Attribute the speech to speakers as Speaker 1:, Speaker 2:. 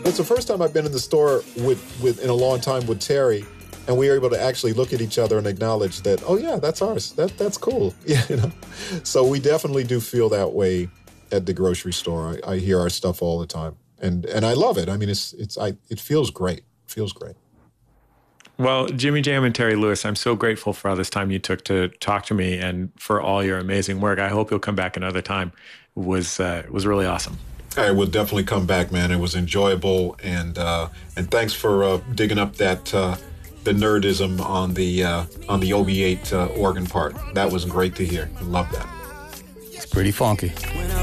Speaker 1: It's the first time I've been in the store with in a long time with Terry, and we were able to actually look at each other and acknowledge that, oh yeah, that's ours. That's cool. Yeah, you know. So we definitely do feel that way at the grocery store. I hear our stuff all the time, and I love it. I mean, it feels great. It feels great.
Speaker 2: Well, Jimmy Jam and Terry Lewis, I'm so grateful for all this time you took to talk to me and for all your amazing work. I hope you'll come back another time. It was really awesome.
Speaker 1: I will definitely come back, man. It was enjoyable, and thanks for digging up that the nerdism on the OB8 organ part. That was great to hear. I love that.
Speaker 3: It's pretty funky.